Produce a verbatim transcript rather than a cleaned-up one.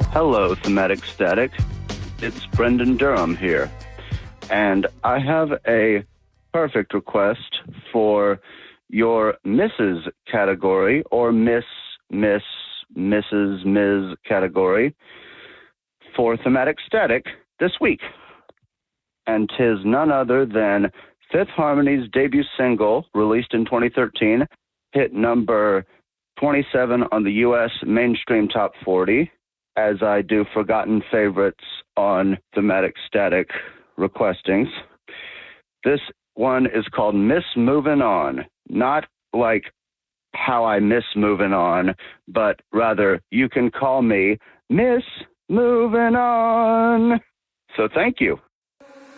Hello, Thematic Static. It's Brendan Durham here. And I have a perfect request for your Missus category, or Miss, Miss, Missus Miz category for Thematic Static this week. And 'tis none other than Fifth Harmony's debut single, released in twenty thirteen, hit number twenty-seven on the U S mainstream top forty, as I do forgotten favorites on Thematic Static requestings. This one is called Miss Movin' On. Not like how I miss moving on, but rather you can call me Miss Movin' On. So thank you.